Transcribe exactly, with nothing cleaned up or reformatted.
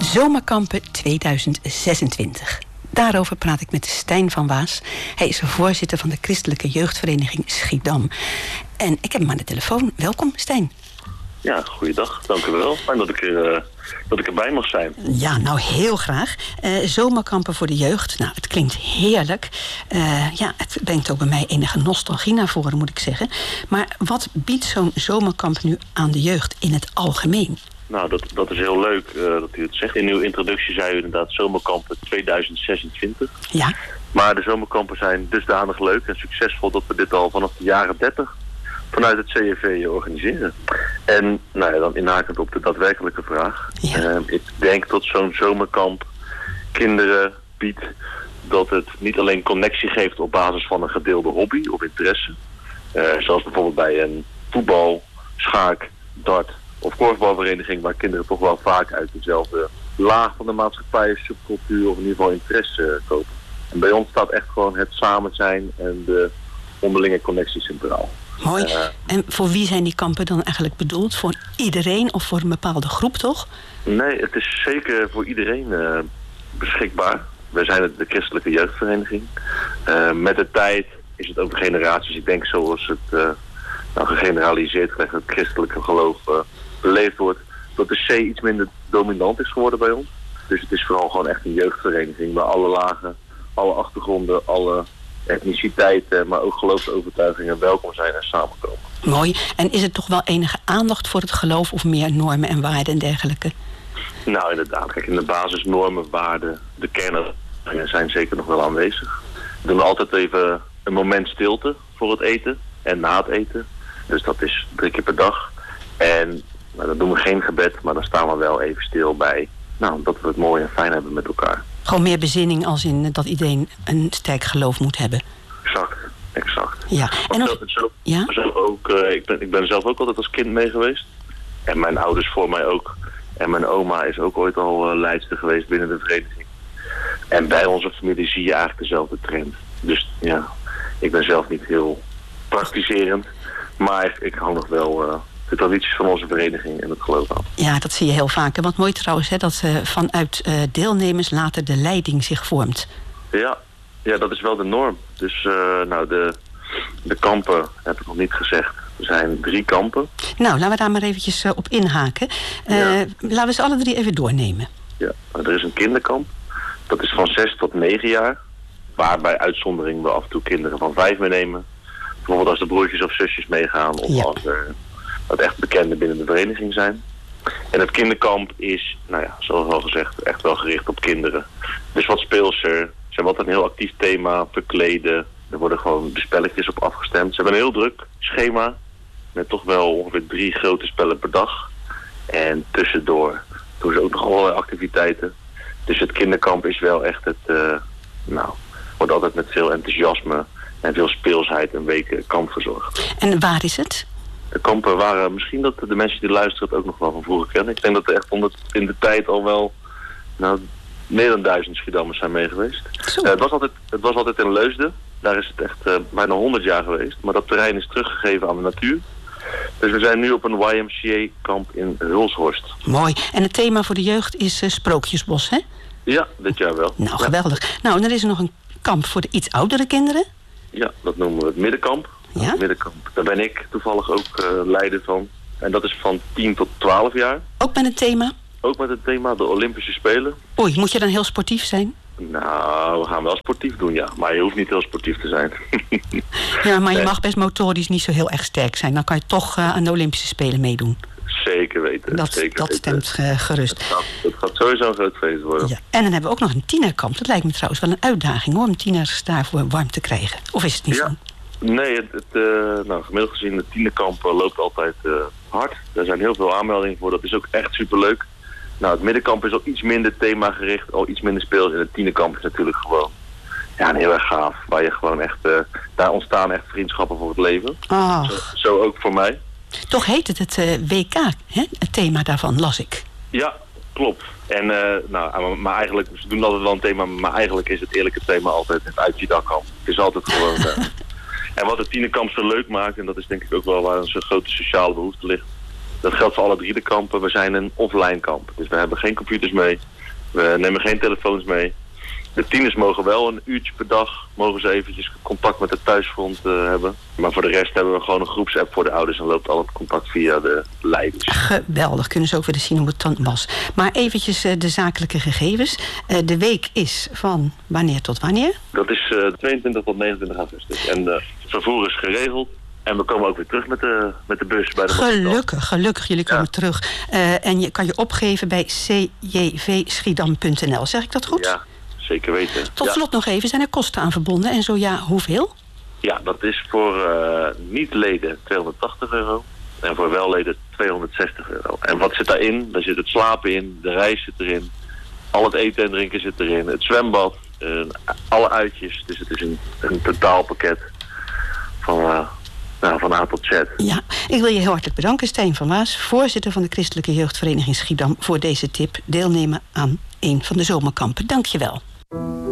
Zomerkampen tweeduizend zesentwintig. Daarover praat ik met Stijn van Waas. Hij is voorzitter van de Christelijke Jeugdvereniging Schiedam. En ik heb hem aan de telefoon. Welkom, Stijn. Ja, goeiedag. Dank u wel. Fijn dat ik, er, uh, dat ik erbij mag zijn. Ja, nou heel graag. Uh, zomerkampen voor de jeugd. Nou, het klinkt heerlijk. Uh, ja, het brengt ook bij mij enige nostalgie naar voren, moet ik zeggen. Maar wat biedt zo'n zomerkamp nu aan de jeugd in het algemeen? Nou, dat, dat is heel leuk uh, dat u het zegt. In uw introductie zei u inderdaad zomerkampen tweeduizend zesentwintig. Ja. Maar de zomerkampen zijn dusdanig leuk en succesvol dat we dit al vanaf de jaren dertig vanuit het C J V organiseren. En nou ja, dan inhakend op de daadwerkelijke vraag. Ja. Uh, ik denk dat zo'n zomerkamp kinderen biedt dat het niet alleen connectie geeft op basis van een gedeelde hobby of interesse. Uh, zoals bijvoorbeeld bij een voetbal, schaak, dart of korfbalvereniging, waar kinderen toch wel vaak uit dezelfde laag van de maatschappij, subcultuur of in ieder geval interesse kopen. En bij ons staat echt gewoon het samen zijn en de onderlinge connectie centraal. Mooi. Uh, en voor wie zijn die kampen dan eigenlijk bedoeld? Voor iedereen of voor een bepaalde groep, toch? Nee, het is zeker voor iedereen uh, beschikbaar. Wij zijn het de Christelijke Jeugdvereniging. Uh, met de tijd is het over generaties. Ik denk zoals het uh, nou, gegeneraliseerd krijgt, het christelijke geloof uh, beleefd wordt, dat de C iets minder dominant is geworden bij ons. Dus het is vooral gewoon echt een jeugdvereniging waar alle lagen, alle achtergronden, alle etniciteiten, maar ook geloofsovertuigingen welkom zijn en samenkomen. Mooi. En is er toch wel enige aandacht voor het geloof of meer normen en waarden en dergelijke? Nou, inderdaad. Kijk, in de basisnormen, waarden, de kernen zijn zeker nog wel aanwezig. We doen altijd even een moment stilte voor het eten en na het eten. Dus dat is drie keer per dag. En nou, dan doen we geen gebed, maar dan staan we wel even stil bij, nou, dat we het mooi en fijn hebben met elkaar. Gewoon meer bezinning als in dat iedereen een sterk geloof moet hebben. Exact, exact. Ja. En nog... zo, zo, ja? zo ook, uh, ik, ben, ik ben zelf ook altijd als kind mee geweest. En mijn ouders voor mij ook. En mijn oma is ook ooit al uh, leidster geweest binnen de vereniging. En bij onze familie zie je eigenlijk dezelfde trend. Dus ja, ik ben zelf niet heel praktiserend. Maar ik hou nog wel uh, de tradities van onze vereniging en het geloof aan. Ja, dat zie je heel vaak. En wat mooi trouwens, hè, dat uh, vanuit uh, deelnemers later de leiding zich vormt. Ja, ja, dat is wel de norm. Dus uh, nou, de, de kampen, heb ik nog niet gezegd. Er zijn drie kampen. Nou, laten we daar maar eventjes uh, op inhaken. Uh, ja. Laten we ze alle drie even doornemen. Ja, er is een kinderkamp. Dat is van zes tot negen jaar. Waar bij uitzondering we af en toe kinderen van vijf meenemen. Bijvoorbeeld als de broertjes of zusjes meegaan. Of ja. als er wat echt bekenden binnen de vereniging zijn. En het kinderkamp is, nou ja, zoals al gezegd, echt wel gericht op kinderen. Dus wat speelser. Ze hebben altijd een heel actief thema, verkleden. Er worden gewoon de spelletjes op afgestemd. Ze hebben een heel druk schema. Met toch wel ongeveer drie grote spellen per dag. En tussendoor doen ze ook nog allerlei activiteiten. Dus het kinderkamp is wel echt het, uh, nou, wordt altijd met veel enthousiasme en veel speelsheid een week kamp verzorgd. En waar is het? De kampen waren, misschien dat de mensen die luisteren het ook nog wel van vroeger kennen. Ik denk dat er echt onder, in de tijd al wel, nou, meer dan duizend Schiedammers zijn mee geweest. Uh, het, was altijd, het was altijd in Leusden. Daar is het echt uh, bijna honderd jaar geweest. Maar dat terrein is teruggegeven aan de natuur. Dus we zijn nu op een Y M C A-kamp in Hulshorst. Mooi. En het thema voor de jeugd is uh, Sprookjesbos, hè? Ja, dit jaar wel. Nou, geweldig. Ja. Nou, en er is er nog een kamp voor de iets oudere kinderen. Ja, dat noemen we het middenkamp. Ja? Het middenkamp. Daar ben ik toevallig ook uh, leider van. En dat is van tien tot twaalf jaar. Ook met het thema? Ook met het thema de Olympische Spelen. Oei, moet je dan heel sportief zijn? Nou, we gaan wel sportief doen, ja. Maar je hoeft niet heel sportief te zijn. Ja, maar je nee. mag best motorisch niet zo heel erg sterk zijn. Dan kan je toch uh, aan de Olympische Spelen meedoen. Zeker weten. Dat, zeker dat weten. stemt uh, gerust. Het gaat, het gaat sowieso een groot feest worden. Ja. En dan hebben we ook nog een tienerkamp. Dat lijkt me trouwens wel een uitdaging hoor, om tieners daarvoor warm te krijgen. Of is het niet ja. zo? Nee, het, het, uh, nou, gemiddeld gezien, het tienerkamp uh, loopt altijd uh, hard. Er zijn heel veel aanmeldingen voor. Dat is ook echt superleuk. Nou, het middenkamp is al iets minder themagericht, al iets minder speels. En het tienerkamp is natuurlijk gewoon ja, een heel erg gaaf. Waar je gewoon echt, uh, daar ontstaan echt vriendschappen voor het leven. Oh. Zo, zo ook voor mij. Toch heet het het uh, W K, hè? Het thema daarvan, las ik. Ja, klopt. En uh, nou, maar eigenlijk, ze doen altijd wel een thema, maar eigenlijk is het eerlijke thema altijd het uit je dak kan. Het is altijd gewoon... Uh, en wat het tienerkamp zo leuk maakt, en dat is denk ik ook wel waar een grote sociale behoefte ligt. Dat geldt voor alle drie de kampen. We zijn een offline kamp. Dus we hebben geen computers mee. We nemen geen telefoons mee. De tieners mogen wel een uurtje per dag, mogen ze eventjes contact met het thuisfront uh, hebben. Maar voor de rest hebben we gewoon een groepsapp voor de ouders en loopt al het contact via de leiders. Geweldig, kunnen ze ook weer eens zien hoe het dan was. Maar eventjes uh, de zakelijke gegevens. Uh, de week is van wanneer tot wanneer? Dat is uh, tweeëntwintig tot negenentwintig augustus. En uh, het vervoer is geregeld. En we komen ook weer terug met de, met de bus bij de Gelukkig, gelukkig. Jullie komen ja. terug. Uh, en je kan je opgeven bij c j v schiedam punt n l. Zeg ik dat goed? Ja. Zeker weten. Tot ja. slot nog even, zijn er kosten aan verbonden? En zo ja, hoeveel? Ja, dat is voor uh, niet-leden tweehonderdtachtig euro. En voor welleden tweehonderdzestig euro. En wat zit daarin? Daar zit het slapen in, de reis zit erin. Al het eten en drinken zit erin. Het zwembad, uh, alle uitjes. Dus het is een, een totaalpakket van, uh, nou, van A tot Z. Ja, ik wil je heel hartelijk bedanken, Stijn van Waas, voorzitter van de Christelijke Jeugdvereniging Schiedam, voor deze tip. Deelnemen aan een van de zomerkampen. Dank je wel.